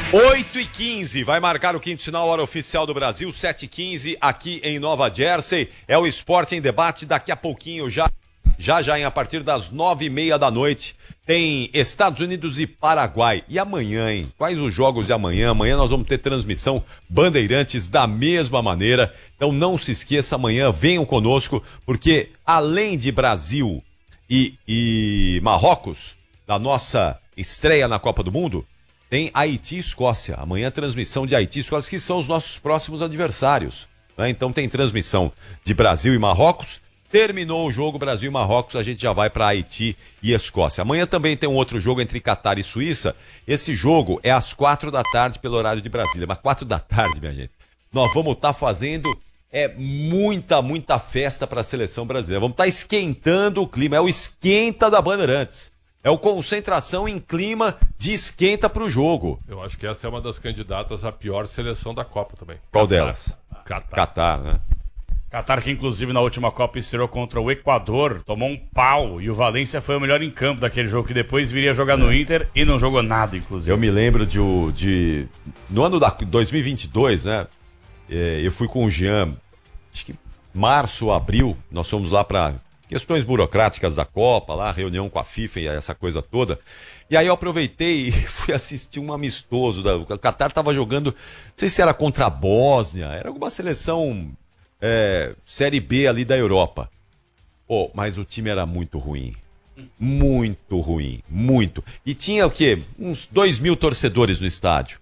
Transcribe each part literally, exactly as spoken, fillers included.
oito e quinze, vai marcar o quinto sinal, hora oficial do Brasil, sete e quinze, aqui em Nova Jersey. É o Esporte em Debate, daqui a pouquinho, já, já, já, a partir das nove e meia da noite, tem Estados Unidos e Paraguai. E amanhã, hein? Quais os jogos de amanhã? Amanhã nós vamos ter transmissão Bandeirantes da mesma maneira. Então não se esqueça, amanhã venham conosco, porque além de Brasil e, e Marrocos, na nossa estreia na Copa do Mundo, tem Haiti e Escócia. Amanhã transmissão de Haiti e Escócia, que são os nossos próximos adversários, né? Então tem transmissão de Brasil e Marrocos. Terminou o jogo Brasil e Marrocos, a gente já vai para Haiti e Escócia. Amanhã também tem um outro jogo entre Catar e Suíça. Esse jogo é às quatro da tarde pelo horário de Brasília. Mas quatro da tarde, minha gente, nós vamos estar tá fazendo é, muita, muita festa para a seleção brasileira. Vamos estar tá esquentando o clima. É o esquenta da Bandeirantes. É o concentração em clima de esquenta para o jogo. Eu acho que essa é uma das candidatas à pior seleção da Copa também. Qual Catar. delas? Catar. Catar, né? Catar, que inclusive na última Copa estreou contra o Equador, tomou um pau, e o Valência foi o melhor em campo daquele jogo, que depois viria jogar no Inter e não jogou nada, inclusive. Eu me lembro de... de no ano da dois mil e vinte e dois, né? Eu fui com o Jean, acho que março, abril, nós fomos lá para questões burocráticas da Copa, lá, reunião com a FIFA e essa coisa toda. E aí eu aproveitei e fui assistir um amistoso. Da... O Catar estava jogando, não sei se era contra a Bósnia, era alguma seleção... É, Série B ali da Europa. Oh, mas o time era muito ruim. Muito ruim. Muito. E tinha o quê? Uns dois mil torcedores no estádio.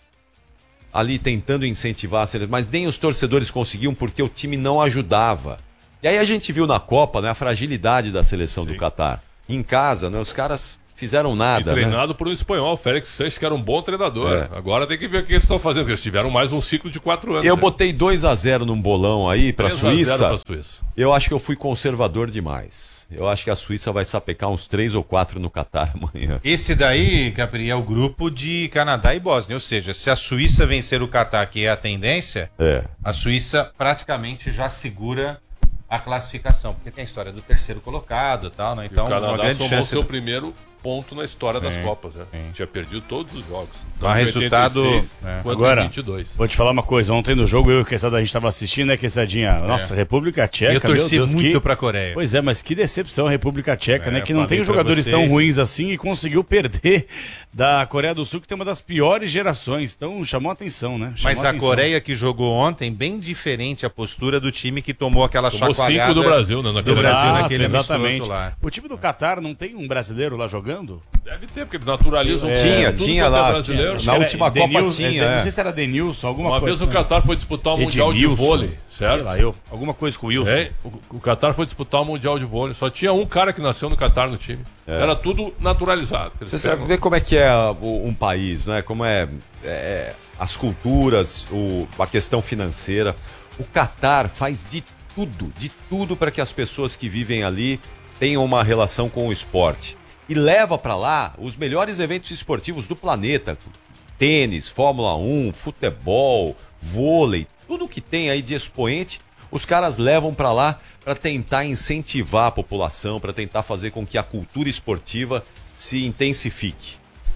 Ali tentando incentivar a seleção. Mas nem os torcedores conseguiam porque o time não ajudava. E aí a gente viu na Copa, né, a fragilidade da seleção Sim. do Catar. Em casa, né, os caras fizeram nada. E treinado né? por um espanhol, Félix Sanches, que era um bom treinador. É. Agora tem que ver o que eles estão fazendo, porque eles tiveram mais um ciclo de quatro anos. Eu né? botei dois a zero num bolão aí pra Suíça. pra Suíça. Eu acho que eu fui conservador demais. Eu acho que a Suíça vai sapecar uns três ou quatro no Catar amanhã. Esse daí, Capri, é o grupo de Canadá e Bósnia. Ou seja, se a Suíça vencer o Catar, que é a tendência, é. a Suíça praticamente já segura a classificação, porque tem a história do terceiro colocado e tal, né? Então, e o Canadá uma grande somou chance seu do... primeiro ponto na história sim, das Copas, né? Sim. Tinha perdido todos os jogos. Então, resultado... É. Agora, vinte e dois. Vou te falar uma coisa, ontem no jogo eu e o Quesada a gente estava assistindo, né, Quesadinha? Nossa, é. República Tcheca, eu torci meu Deus, muito que... pra Coreia. Pois é, mas que decepção a República Tcheca, é, né, que não tem jogadores vocês. tão ruins assim e conseguiu perder da Coreia do Sul, que tem uma das piores gerações, então chamou a atenção, né? Chamou mas a, a atenção. Coreia que jogou ontem, bem diferente a postura do time que tomou aquela tomou chacoalhada... cinco do Brasil, né? Do Brasil Exato, naquele exatamente. lá. O time do Catar não tem um brasileiro lá jogando? Deve ter, porque eles naturalizam. É, tinha, tinha lá. Brasileiro. Na última Copa Denil, tinha. é, é. Não sei se era Denilson, alguma Uma coisa. vez o Catar foi disputar o Mundial Edmilson, de vôlei, certo? Sei lá, eu. Alguma coisa com o Wilson. É, o, o Catar foi disputar o Mundial de vôlei. Só tinha um cara que nasceu no Catar no time. É. Era tudo naturalizado. Você sabe ver como é que é um país, né? Como é, é as culturas, o, a questão financeira. O Catar faz de tudo, de tudo para que as pessoas que vivem ali tenham uma relação com o esporte. E leva para lá os melhores eventos esportivos do planeta. Tênis, Fórmula um, futebol, vôlei, tudo que tem aí de expoente, os caras levam para lá para tentar incentivar a população, para tentar fazer com que a cultura esportiva se intensifique.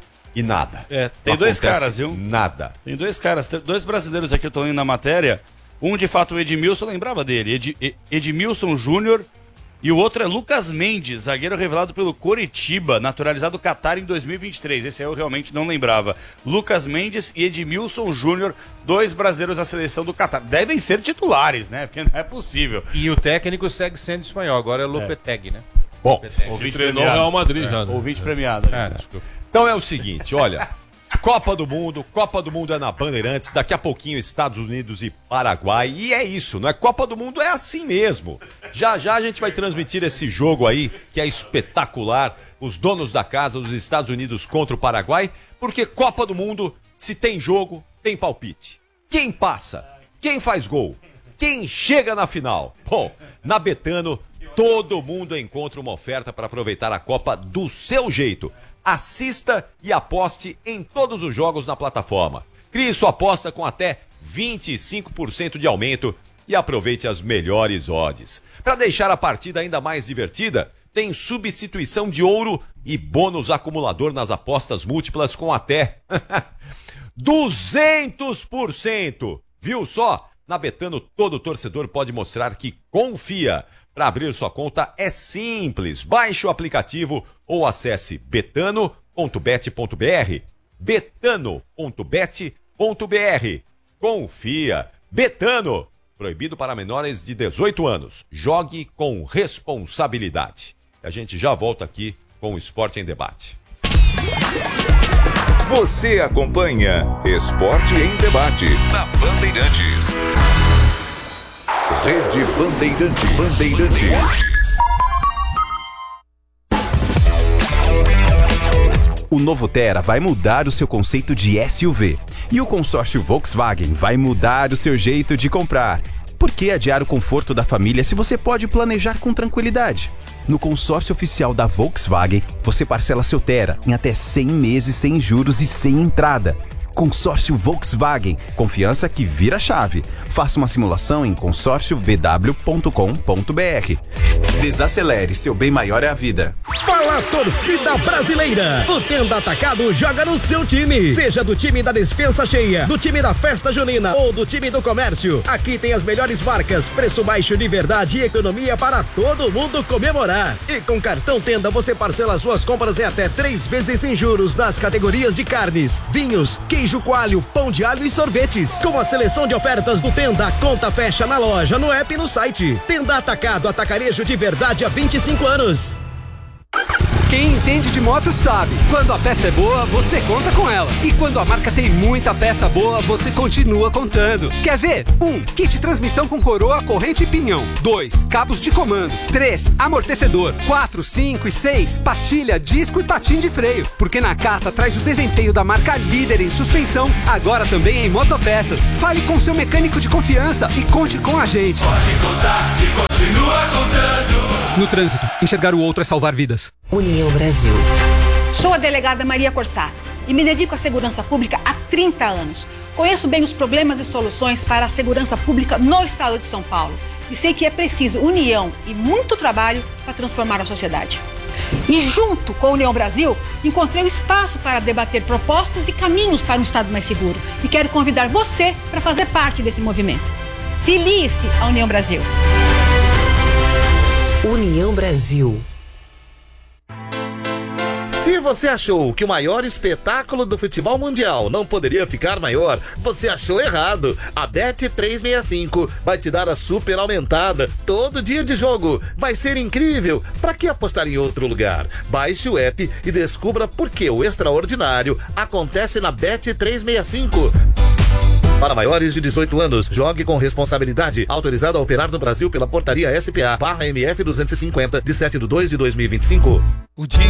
E nada. É, tem Não dois acontece caras, viu? Nada. Tem dois caras, tem dois brasileiros aqui, eu tô lendo na matéria. Um, de fato, o Edmilson, eu lembrava dele. Ed, Edmilson Júnior. E o outro é Lucas Mendes, zagueiro revelado pelo Coritiba, naturalizado Catar em dois mil e vinte e três. Esse aí eu realmente não lembrava. Lucas Mendes e Edmilson Júnior, dois brasileiros da seleção do Catar. Devem ser titulares, né? Porque não é possível. E o técnico segue sendo espanhol, agora é Lopetegui, é. né? Bom, Lopetegui. Ouvinte treinou o premiado. Real Madrid já, né? Ouvinte premiado. Ah, desculpa. então é o seguinte, olha... Copa do Mundo, Copa do Mundo é na Bandeirantes, daqui a pouquinho Estados Unidos e Paraguai, e é isso, não é? Copa do Mundo é assim mesmo. Já já a gente vai transmitir esse jogo aí, que é espetacular, os donos da casa, os Estados Unidos contra o Paraguai, porque Copa do Mundo, se tem jogo, tem palpite. Quem passa? Quem faz gol? Quem chega na final? Bom, na Betano, todo mundo encontra uma oferta para aproveitar a Copa do seu jeito. Assista e aposte em todos os jogos na plataforma. Crie sua aposta com até vinte e cinco por cento de aumento e aproveite as melhores odds. Para deixar a partida ainda mais divertida, tem substituição de ouro e bônus acumulador nas apostas múltiplas com até duzentos por cento. Viu só? Na Betano, todo torcedor pode mostrar que confia. Para abrir sua conta é simples. Baixe o aplicativo ou acesse betano ponto bet ponto br. betano ponto bet ponto br. Confia. Betano. Proibido para menores de dezoito anos. Jogue com responsabilidade. A gente já volta aqui com o Esporte em Debate. Você acompanha Esporte em Debate na Bandeirantes. Rede Bandeirantes. Bandeirantes. O novo Tera vai mudar o seu conceito de S U V. E o consórcio Volkswagen vai mudar o seu jeito de comprar. Por que adiar o conforto da família se você pode planejar com tranquilidade? No consórcio oficial da Volkswagen, você parcela seu Tera em até cem meses sem juros e sem entrada. Consórcio Volkswagen, confiança que vira chave. Faça uma simulação em consórcio v w ponto com ponto b r. Desacelere, seu bem maior é a vida. Fala, torcida brasileira! O Tenda Atacado joga no seu time. Seja do time da despensa cheia, do time da festa junina ou do time do comércio. Aqui tem as melhores marcas, preço baixo de verdade e economia para todo mundo comemorar. E com cartão Tenda você parcela suas compras em até três vezes sem juros nas categorias de carnes, vinhos, queijo coalho, pão de alho e sorvetes. Com a seleção de ofertas do Tenda, a conta fecha na loja, no app e no site. Tenda Atacado, atacarejo de verdade há vinte e cinco anos. Quem entende de moto sabe, quando a peça é boa, você conta com ela. E quando a marca tem muita peça boa, você continua contando. Quer ver? um. Kit transmissão com coroa, corrente e pinhão. dois. Cabos de comando. três. Amortecedor. quatro, cinco e seis. Pastilha, disco e patim de freio. Porque Nakata traz o desempenho da marca líder em suspensão, agora também em motopeças. Fale com seu mecânico de confiança e conte com a gente. Pode contar e continua contando. No trânsito, enxergar o outro é salvar vidas. União Brasil. Sou a delegada Maria Corsato e me dedico à segurança pública há trinta anos. Conheço bem os problemas e soluções para a segurança pública no estado de São Paulo. E sei que é preciso união e muito trabalho para transformar a sociedade. E junto com a União Brasil, encontrei um espaço para debater propostas e caminhos para um estado mais seguro. E quero convidar você para fazer parte desse movimento. Filie-se à União Brasil. União Brasil. Se você achou que o maior espetáculo do futebol mundial não poderia ficar maior, você achou errado. A Bet trezentos e sessenta e cinco vai te dar a super aumentada todo dia de jogo. Vai ser incrível. Para que apostar em outro lugar? Baixe o app e descubra por que o extraordinário acontece na Bet trezentos e sessenta e cinco. Para maiores de dezoito anos, jogue com responsabilidade. Autorizado a operar no Brasil pela portaria S P A barra M F duzentos e cinquenta, de sete de dois de dois mil e vinte e cinco. O dia